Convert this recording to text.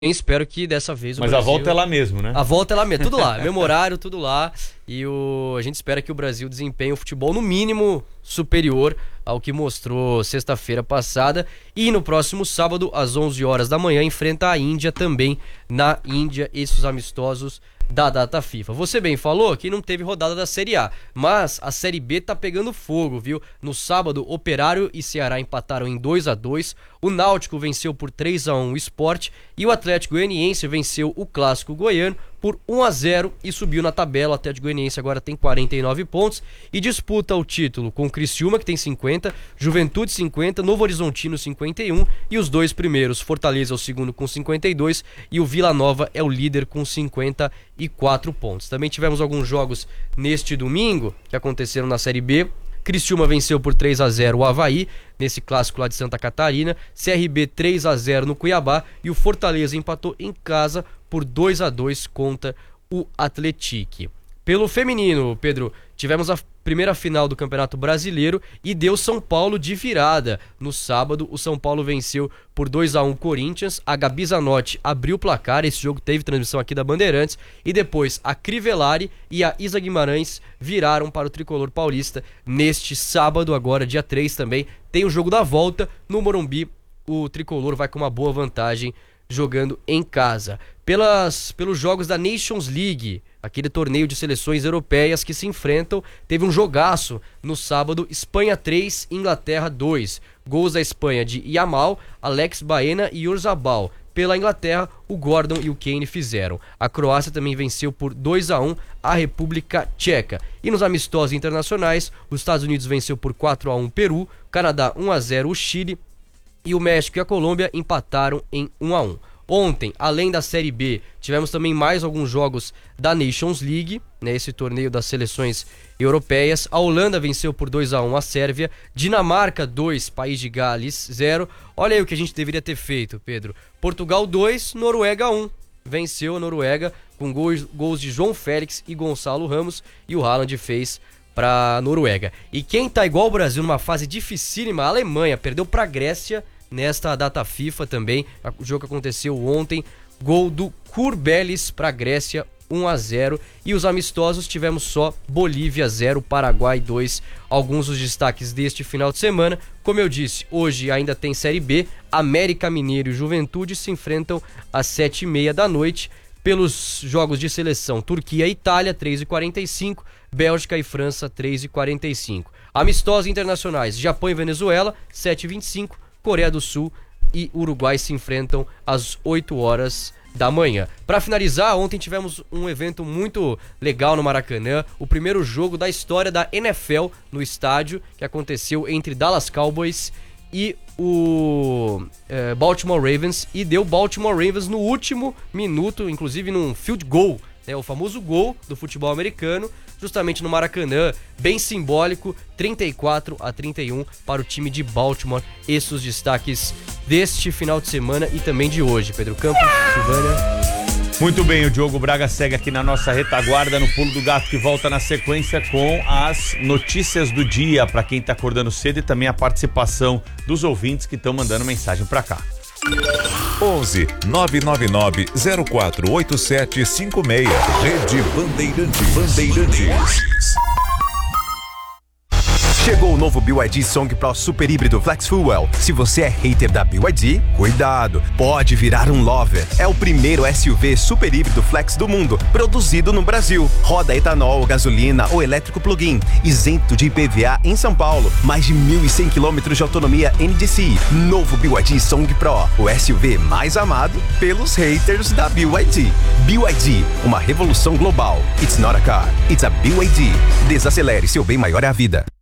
espero que dessa vez o Mas Brasil... a volta é lá mesmo, né? A volta é lá mesmo, tudo lá, mesmo horário, tudo lá. E a gente espera que o Brasil desempenhe um futebol no mínimo superior ao que mostrou sexta-feira passada. E no próximo sábado, às 11 horas da manhã, enfrenta a Índia também na Índia, esses amistosos da data FIFA. Você bem falou que não teve rodada da Série A, mas a Série B tá pegando fogo, viu? No sábado, Operário e Ceará empataram em 2-2, o Náutico venceu por 3-1 o Sport e o Atlético Goianiense venceu o Clássico Goiano por 1-0 e subiu na tabela. O Atlético Goianiense agora tem 49 pontos e disputa o título com o Criciúma, que tem 50, Juventude 50, Novo Horizontino 51 e os dois primeiros, Fortaleza é o segundo com 52 e o Vila Nova é o líder com 54 pontos. Também tivemos alguns jogos neste domingo que aconteceram na Série B. Criciúma venceu por 3-0 o Avaí, nesse clássico lá de Santa Catarina. CRB 3-0 no Cuiabá e o Fortaleza empatou em casa por 2-2 contra o Atlético. Pelo feminino, Pedro, tivemos a primeira final do Campeonato Brasileiro e deu São Paulo de virada. No sábado, o São Paulo venceu por 2-1 o Corinthians, a Gabi Zanotti abriu o placar, esse jogo teve transmissão aqui da Bandeirantes, e depois a Crivellari e a Isa Guimarães viraram para o Tricolor Paulista. Neste sábado, agora dia 3 também, tem o jogo da volta no Morumbi. O Tricolor vai com uma boa vantagem jogando em casa. Pelos jogos da Nations League, aquele torneio de seleções europeias que se enfrentam, teve um jogaço no sábado, Espanha 3, Inglaterra 2. Gols da Espanha de Yamal, Alex Baena e Oyarzabal. Pela Inglaterra, o Gordon e o Kane fizeram. A Croácia também venceu por 2-1 a República Tcheca. E nos amistosos internacionais, os Estados Unidos venceu por 4-1 o Peru, Canadá 1-0 o Chile e o México e a Colômbia empataram em 1-1. Ontem, além da Série B, tivemos também mais alguns jogos da Nations League, né, esse torneio das seleções europeias. A Holanda venceu por 2-1 a Sérvia, Dinamarca 2, País de Gales 0. Olha aí o que a gente deveria ter feito, Pedro. Portugal 2, Noruega 1. Venceu a Noruega com gols de João Félix e Gonçalo Ramos e o Haaland fez para a Noruega. E quem tá igual o Brasil numa fase dificílima, a Alemanha, perdeu para a Grécia nesta data FIFA também, o jogo que aconteceu ontem, gol do Kurbelis para a Grécia, 1-0, e os amistosos tivemos só Bolívia 0, Paraguai 2, alguns dos destaques deste final de semana. Como eu disse, hoje ainda tem Série B, América Mineiro e Juventude se enfrentam às 7h30 da noite. Pelos jogos de seleção, Turquia e Itália, 3h45, Bélgica e França, 3h45. Amistosos internacionais, Japão e Venezuela, 7h25, Coreia do Sul e Uruguai se enfrentam às 8 horas da manhã. Para finalizar, ontem tivemos um evento muito legal no Maracanã, o primeiro jogo da história da NFL no estádio, que aconteceu entre Dallas Cowboys e o Baltimore Ravens, e deu Baltimore Ravens no último minuto, inclusive num field goal, né, o famoso gol do futebol americano, justamente no Maracanã, bem simbólico, 34-31 para o time de Baltimore. Esses os destaques deste final de semana e também de hoje. Pedro Campos, Silvânia. Muito bem, o Diogo Braga segue aqui na nossa retaguarda no Pulo do Gato, que volta na sequência com as notícias do dia para quem tá acordando cedo e também a participação dos ouvintes que estão mandando mensagem para cá. 11 999 048756. Rede Bandeirantes. Chegou o novo BYD Song Pro Super Híbrido Flex Fuel. Se você é hater da BYD, cuidado, pode virar um lover. É o primeiro SUV super híbrido flex do mundo, produzido no Brasil. Roda etanol, gasolina ou elétrico plug-in, isento de IPVA em São Paulo. Mais de 1.100 km de autonomia NDCi. Novo BYD Song Pro, o SUV mais amado pelos haters da BYD. BYD, uma revolução global. It's not a car, it's a BYD. Desacelere, seu bem maior é a vida.